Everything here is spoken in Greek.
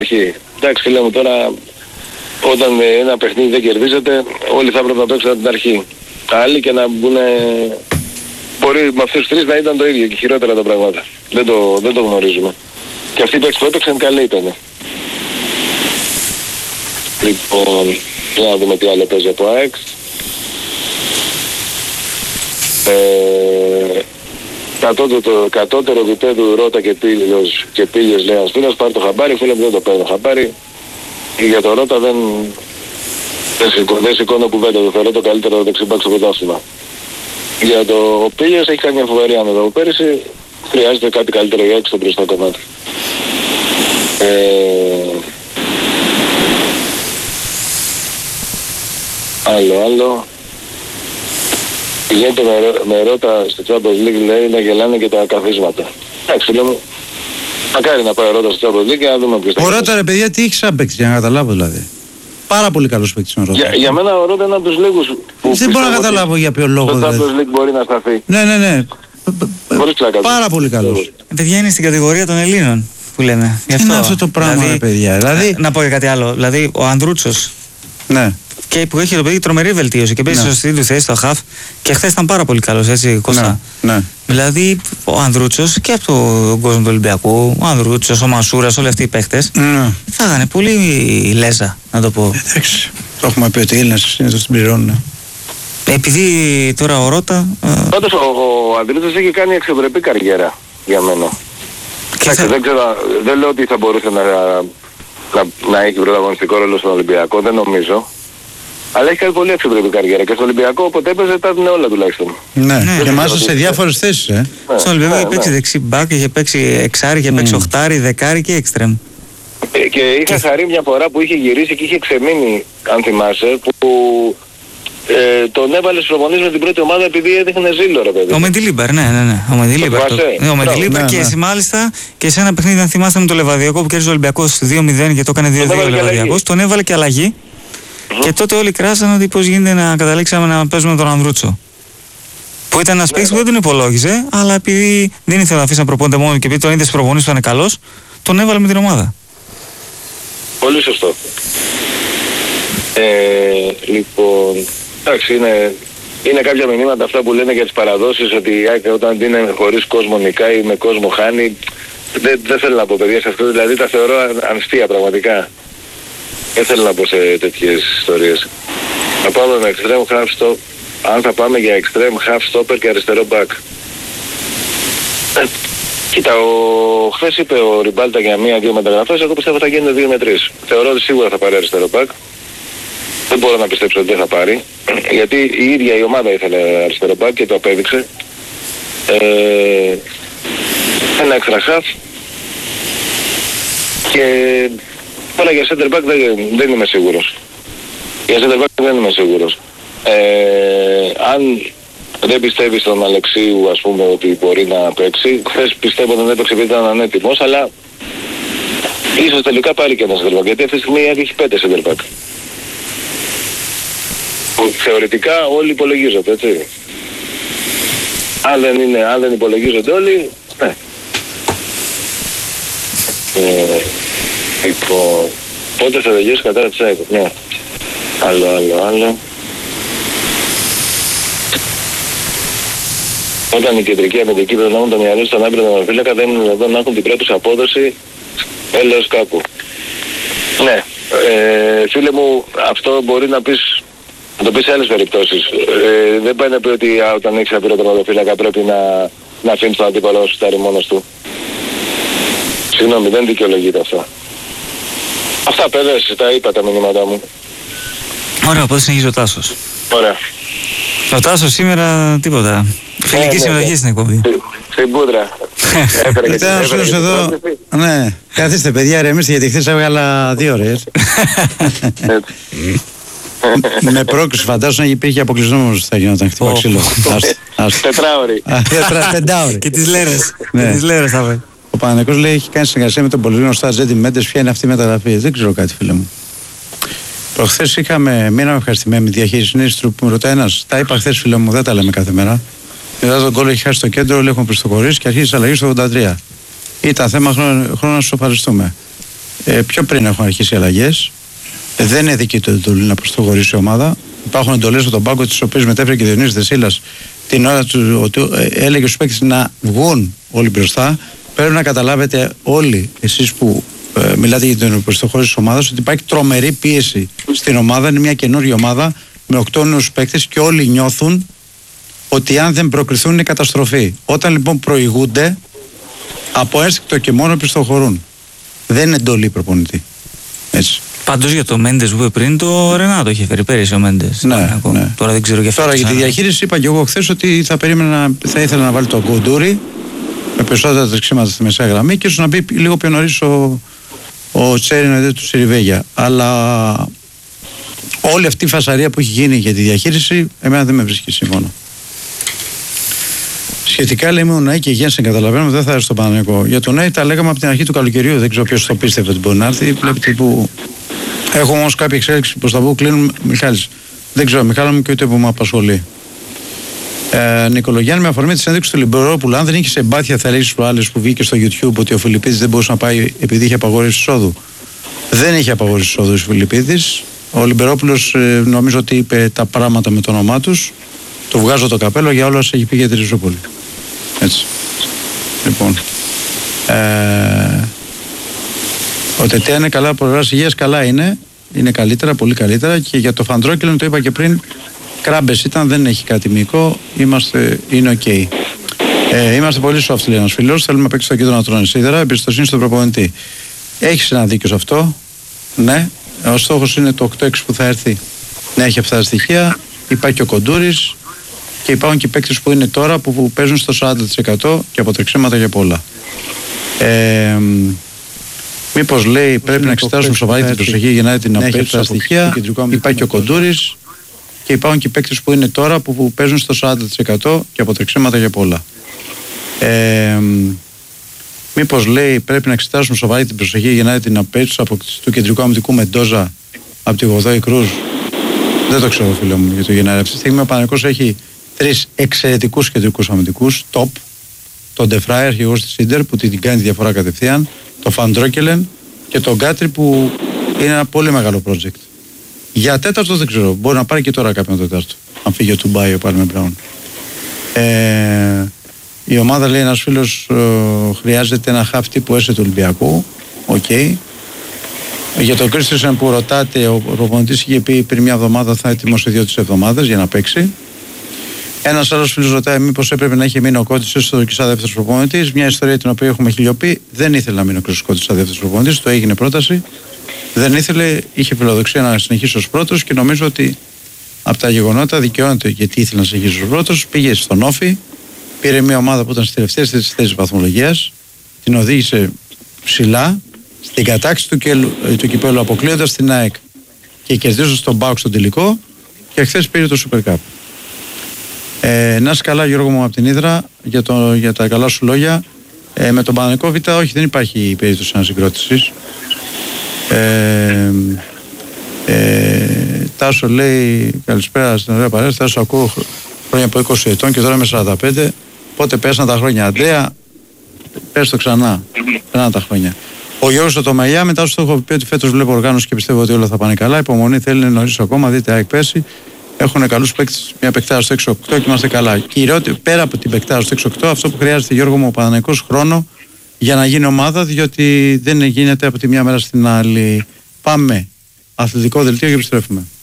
αρχή. Εντάξει, φίλε μου, τώρα όταν ένα παιχνίδι δεν κερδίζεται, όλοι θα έπρεπε να παίξουν από την αρχή. Άλλοι και να μπουν. Μπορεί με αυτούς τους τρεις να ήταν το ίδιο και χειρότερα τα πράγματα. Δεν το γνωρίζουμε. Και αυτοί οι παίκτες που έπαιξαν καλοί ήταν. Λοιπόν, για να δούμε τι άλλο παίζει από ΑΕΚ. Κατώτερο επίπεδο Ρώτα και Πήλιος λέει ένας φίλος, πάρει το χαμπάρι, φίλε μου δεν το παίρνω χαμπάρι. Για το Ρώτα δεν σηκώνω κουβέντα, το θεωρώ το καλύτερο δεξιμπάκ στο πρωτάθλημα. Για το Πήλιος έχει κάνει μια φοβερή άνοδο πέρυσι, χρειάζεται κάτι καλύτερο για έξω στο μπροστά κομμάτι. Άλλο. Πηγαίνετε με Ρώτα στο Champions League, λέει, να γελάνε και τα καθίσματα. Εντάξει, λέω μου, μακάρι να πάει ο Ρώτα στο Champions League και να δούμε ποιος θα. Ο Ρώτα, ρε παιδιά, τι έχει σαν παίκτης, για να καταλάβω δηλαδή. Πάρα πολύ καλός παίκτης ο Ρώτα. Για μένα ο Ρώτα είναι από τους λίγους που δεν μπορώ να καταλάβω για ποιο λόγο. Το Champions League μπορεί να σταθεί. Ναι. Πάρα πολύ καλός. Παιδιά είναι στην κατηγορία των Ελλήνων που λέμε. Είναι αυτό το πράγμα, δηλαδή, ρε παιδιά. Δηλαδή... Να πω και κάτι άλλο. Δηλαδή ο Ανδρούτσος. Ναι. Και που έχει το παιδί τρομερή βελτίωση και παίζει σωστή του θέση στο χαφ και χθες ήταν πάρα πολύ καλός, έτσι, Κώστα. Ναι. Δηλαδή ο Ανδρούτσος και από τον κόσμο του Ολυμπιακού, ο Ανδρούτσος, ο Μασούρας, όλοι αυτοί οι παίχτες θα είχαν πολύ λέζα, να το πω. Εντάξει, το έχουμε πει ότι οι Έλληνες συνήθως την πληρώνουν. Επειδή τώρα ο Ρώτα... Πάντως ο Ανδρούτσος έχει κάνει εξωπρεπή καριέρα για μένα. Δεν λέω ότι θα μπορούσε να έχει πρωταγωνιστικό ρόλο στον Ολυμπιακό, δεν νομίζω. Αλλά έχει κάνει πολύ εξωπρεπή καριέρα και στο Ολυμπιακό όποτε έπαιζε τα έδινε όλα τουλάχιστον. Ναι, και μάλιστα σε διάφορες θέσεις. Στον Ολυμπιακό είχε παίξει δεξί μπακ, είχε παίξει εξάρι, είχε παίξει οχτάρι, δεκάρι και έξτρεμ. Και είχα χαρεί μια φορά που είχε γυρίσει και είχε ξεμείνει, αν θυμάσαι, που τον έβαλε στους προπονήσεις με την πρώτη ομάδα επειδή έδειχνε ζήλο, ρε παιδί. Ο Μεντιλίμπαρ, ναι. Ο Μεντιλίμπαρ και εσύ μάλιστα και σε ένα παιχνίδι, αν θυμάστε, με το Λεβαδιακό που κέρδισε ο Ολυμπιακός 2-0 και το έκανε 2-2 ο Λεβαδιακός, τον έβαλε και αλλαγή. Και τότε όλοι κράσαν ότι πώς γίνεται να καταλήξαμε να παίζουμε τον Ανδρούτσο. Που ήταν ένας παίκτης που δεν τον υπολόγιζε, αλλά επειδή δεν ήθελε να αφήσει να προπονείται μόνο και επειδή τον είδε στις προπονήσεις που ήταν καλός, τον έβαλε με την ομάδα. Πολύ σωστό. Λοιπόν, εντάξει, είναι κάποια μηνύματα αυτά που λένε για τις παραδόσεις, ότι όταν είναι χωρίς κόσμο νικάει, με κόσμο χάνει. Δεν θέλω να πω, παιδιά, σε αυτό, δηλαδή τα θεωρώ ανστία πραγματικά. Δεν θέλω να πω σε τέτοιες ιστορίες. Θα πάμε με extreme half stop, αν θα πάμε για extreme half stopper και αριστερό back. Κοίτα, χθες είπε ο Ριμπάλτα για 1-2 μεταγραφές, εγώ πιστεύω θα γίνουν 2 με 3. Θεωρώ ότι σίγουρα θα πάρει αριστερό back. Δεν μπορώ να πιστέψω ότι δεν θα πάρει, γιατί η ίδια η ομάδα ήθελε αριστερό back και το απέδειξε. Ένα extra half και τώρα για center back δεν είμαι σίγουρος. Για center back δεν είμαι σίγουρος. Αν δεν πιστεύει στον Αλεξίου, ας πούμε, ότι μπορεί να παίξει, χθες πιστεύω ότι δεν έπαιξε επειδή ήταν ανέτοιμος, αλλά ίσως τελικά πάρει και ένα center back, γιατί αυτή τη στιγμή έχει 5 center back. Που θεωρητικά όλοι υπολογίζονται, έτσι. Αν δεν υπολογίζονται όλοι, ναι. Λοιπόν, πότε θα τελειώσει κατά της ΑΕΚ, ναι. Άλλο. Όταν η κεντρική αμυντική πρέπει να έχουν το μυαλό στον άπειρο τερματοφύλακα, δεν είναι εδώ να έχουν την πρώτη απόδοση έλεος κάπου. Ναι, φίλε μου, αυτό μπορεί να το πεις σε άλλες περιπτώσεις. Δεν πάει να πει ότι όταν έχεις άπειρο τερματοφύλακα πρέπει να αφήνεις τον αντίπαλο να σουτάρει μόνος του. Συγγνώμη, δεν δικαιολογείται αυτό. Αυτά, παιδες, τα είπα τα μηνύματά μου. Ωραία, οπότε συνεχίζει ο Τάσος. Ωραία. Ο Τάσος σήμερα τίποτα. Φιλική συμμετοχή στην εκπομπή. Στην πούδρα. Ήταν ένας φίλος εδώ. Ναι, καθίστε παιδιά, ρεμίστε, γιατί χθες έβγαλα 2 ώρες. Με πρόκληση, φαντάζομαι να υπήρχε αποκλεισμός θα γινόταν χτύπα ξύλο. 4ωρη. Και τις λέρες θα βρει. Ο Παναθηναϊκός λέει έχει κάνει συνεργασία με τον πολύ γνωστό Ζέντι Μέντες. Ποια είναι αυτή η μεταγραφή? Δεν ξέρω κάτι, φίλε μου. Προχθές μείναμε ευχαριστημένοι με τη διαχείριση νέας του που με ρωτάει ένας. Τα είπα χθες, φίλε μου, δεν τα λέμε κάθε μέρα. Μετά τον γκολ έχει χάσει το κέντρο, όλοι έχουν πιστοχωρήσει και αρχίζει η αλλαγή στο 83. Ήταν θέμα χρόνου να σου ευχαριστούμε. Πιο πριν έχουν αρχίσει οι αλλαγές. Δεν είναι δική του εντολή να προσχωρήσει η ομάδα. Υπάρχουν εντολές από τον πάγκο, τις οποίες μετέφερε και ο Διονύσης Δεσίλας την ώρα του ότι έλεγε στους παίκτες να βγουν όλοι μπροστά. Πρέπει να καταλάβετε όλοι εσείς που μιλάτε για την προσχώρηση της ομάδας ότι υπάρχει τρομερή πίεση στην ομάδα. Είναι μια καινούργια ομάδα με 8 νέους παίκτες και όλοι νιώθουν ότι αν δεν προκριθούν είναι καταστροφή. Όταν λοιπόν προηγούνται, από ένστικτο και μόνο πιστοχωρούν. Δεν είναι εντολή προπονητή. Έτσι. Πάντως για το Μέντες που είπε πριν, το Ρενάτο είχε φέρει πέρυσι ο Μέντες. Ναι. Τώρα δεν ξέρω για αυτό. Τώρα για τη διαχείριση είπα και εγώ χθες ότι θα ήθελα να βάλει τον Κοντούρη με περισσότερα τρεξίματα στη μεσαία γραμμή και ίσως να μπει λίγο πιο νωρίς ο Τσέριν του Σιριβέγια. Αλλά όλη αυτή η φασαρία που έχει γίνει για τη διαχείριση εμένα δεν με βρίσκει σύμφωνο. Σχετικά λέμε ο Ναή και Γένσεν, καταλαβαίνουμε, δεν θα έρθει στο Παναθηναϊκό. Για τον Ναή τα λέγαμε από την αρχή του καλοκαιριού. Δεν ξέρω ποιος το πίστευε ότι μπορεί να έρθει. Βλέπετε που έχουμε όμως κάποια εξέλιξη προς τα που κλείνουν. Μιχάλης, δεν ξέρω, Μιχάλη μου και ούτε που με απασχολεί. Νικολογιάννη, με αφορμή τη συνέντευξη του Λιμπερόπουλου, αν δεν είχε εμπάθεια, θα λέει στου άλλου που βγήκε στο YouTube ότι ο Φιλιππίδης δεν μπορούσε να πάει επειδή είχε απαγόρευση εισόδου. Δεν είχε απαγόρευση εισόδου ο Φιλιππίδης. Ο Λιμπερόπουλος νομίζω ότι είπε τα πράγματα με το όνομά τους. Του βγάζω το καπέλο για όλα όσα έχει πει για τη Ριζούπολη. Έτσι. Λοιπόν. Ο Τετέα είναι καλά από πλευράς υγείας, καλά είναι. Είναι καλύτερα, πολύ καλύτερα. Και για το Φαντρόκελεν, το είπα και πριν, κράμπες ήταν, δεν έχει κάτι μυϊκό. Είναι οκ. Είμαστε πολύ soft, λέει ένας φίλος. Θέλουμε να παίξει στο κέντρο να τρώνε σίδερα. Εμπιστοσύνη στον προπονητή. Έχεις ένα δίκιο σε αυτό. Ναι. Ο στόχος είναι το 8-6 που θα έρθει να έχει αυτά τα στοιχεία. Υπάρχει και ο Κοντούρης. Και υπάρχουν και παίκτες που είναι τώρα που παίζουν στο 40% και από τρεξίματα και πολλά. Μήπως λέει πρέπει να εξετάσουμε σοβαρή την προσοχή για να την απέτηση στα στοιχεία. Υπάρχει και ο Κοντούρης και υπάρχουν και παίκτες που είναι τώρα που παίζουν στο 40% και από τρεξίματα και πολλά. Μήπως λέει πρέπει να εξετάσουμε σοβαρή την προσοχή για να την απέτηση του κεντρικού αμυντικού Μεντόζα από τη Γοδόη Κρούζ. Δεν το ξέρω, φίλε μου, για το Γενάρη. Αυτή τη στιγμή ο Παναθηναϊκός έχει 3 εξαιρετικούς κεντρικούς αμυντικούς, top, τον Ντεφράι, αρχηγός της Ίντερ που την κάνει τη διαφορά κατευθείαν, τον Φαντρόκελεν και τον Κάτρι που είναι ένα πολύ μεγάλο project. Για τέταρτο δεν ξέρω, μπορεί να πάρει και τώρα κάποιον τέταρτο, αν φύγει ο Τουμπάι ο Πάλμε Μπράουν. Η ομάδα, λέει ένας φίλος, χρειάζεται ένα half τύπου έσαι του Ολυμπιακού, οκ. Για τον Κρίστινσεν που ρωτάτε, ο προπονητής είχε πει πριν μια εβδομάδα θα έτοιμος σε 2 εβδομάδες για να παίξει. Ένας άλλος φίλος ρωτάει μήπως έπρεπε να έχει μείνει ο Κότσης έστω και σαν δεύτερος προπονητής. Μια ιστορία την οποία έχουμε χιλιοποιεί. Δεν ήθελε να μείνει ο Κότσης σαν δεύτερος προπονητής. Το έγινε πρόταση. Δεν ήθελε, είχε φιλοδοξία να συνεχίσει ως πρώτος και νομίζω ότι από τα γεγονότα δικαιώνεται γιατί ήθελε να συνεχίσει ως πρώτος. Πήγε στον Όφι, πήρε μια ομάδα που ήταν στις τελευταίες θέσεις βαθμολογίας, την οδήγησε ψηλά στην κατάκτηση του κυπέλλου αποκλείοντας την ΑΕΚ και κερδίζοντας τον ΠΑΟΚ στον τελικό και χθες πήρε το Super Cup. Να είσαι καλά, Γιώργο μου, από την Ύδρα για τα καλά σου λόγια. Με τον Παναθηναϊκό Β' όχι, δεν υπάρχει περίπτωση ανασυγκρότησης. Τάσο λέει καλησπέρα στην ωραία παρέα. Τάσο ακούω χρόνια από 20 ετών και τώρα είμαι 45. Πότε πέσαν τα χρόνια, Αντρέα? Πες το ξανά. Πέραν τα χρόνια. Ο Γιώργος ο Τομαγιά, μετά σου το έχω πει ότι φέτος βλέπω οργάνωση και πιστεύω ότι όλα θα πάνε καλά. Υπομονή θέλει νωρίς ακόμα, δείτε ΑΕΚ πέσει. Έχουν καλούς παίκτες, μια παικτάρα στο 6-8 και είμαστε καλά. Κυριότερο, πέρα από την παικτάρα στο 6-8, αυτό που χρειάζεται, Γιώργο μου, ο Παναθηναϊκός χρόνο για να γίνει ομάδα, διότι δεν γίνεται από τη μια μέρα στην άλλη. Πάμε αθλητικό δελτίο και επιστρέφουμε.